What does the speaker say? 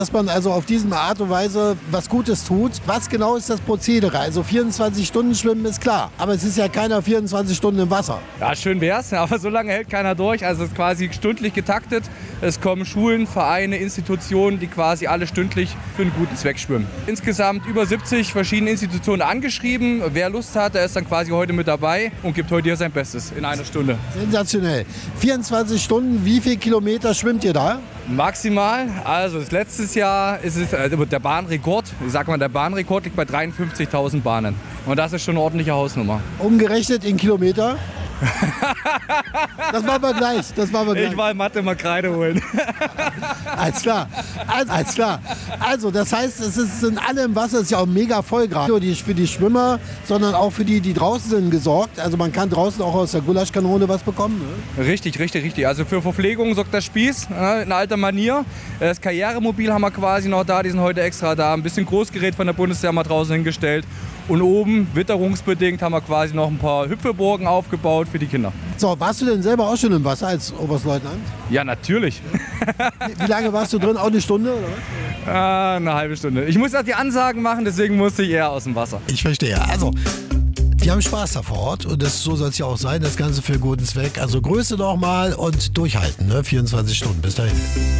Dass man also auf diese Art und Weise was Gutes tut. Was genau ist das Prozedere? Also 24 Stunden schwimmen ist klar, aber es ist ja keiner 24 Stunden im Wasser. Ja, schön wär's, aber so lange hält keiner durch. Also es ist quasi stündlich getaktet. Es kommen Schulen, Vereine, Institutionen, die quasi alle stündlich für einen guten Zweck schwimmen. Insgesamt über 70 verschiedene Institutionen angeschrieben. Wer Lust hat, der ist dann quasi heute mit dabei und gibt heute hier sein Bestes in einer Stunde. Sensationell. 24 Stunden, wie viele Kilometer schwimmt ihr da? Maximal, also letztes Jahr ist es der Bahnrekord. Ich sag mal, der Bahnrekord liegt bei 53.000 Bahnen. Und das ist schon eine ordentliche Hausnummer. Umgerechnet in Kilometer? Das machen wir gleich. Ich war in Mathe mal Kreide holen. Alles klar. Alles klar. Also, das heißt, sind alle im Wasser, es ist ja auch mega voll gerade. Nicht nur für die Schwimmer, sondern auch für die draußen sind gesorgt. Also man kann draußen auch aus der Gulaschkanone was bekommen. Ne? Richtig. Also für Verpflegung sorgt der Spieß, in alter Manier. Das Karrieremobil haben wir quasi noch da, die sind heute extra da. Ein bisschen Großgerät von der Bundeswehr mal draußen hingestellt. Und oben, witterungsbedingt, haben wir quasi noch ein paar Hüpfeburgen aufgebaut für die Kinder. So, warst du denn selber auch schon im Wasser als Oberstleutnant? Ja, natürlich. Wie lange warst du drin? Auch eine Stunde? Oder was? Eine halbe Stunde. Ich muss ja die Ansagen machen, deswegen musste ich eher aus dem Wasser. Ich verstehe. Also, die haben Spaß da vor Ort und so soll es ja auch sein. Das Ganze für einen guten Zweck. Also Größe nochmal und durchhalten. Ne? 24 Stunden. Bis dahin.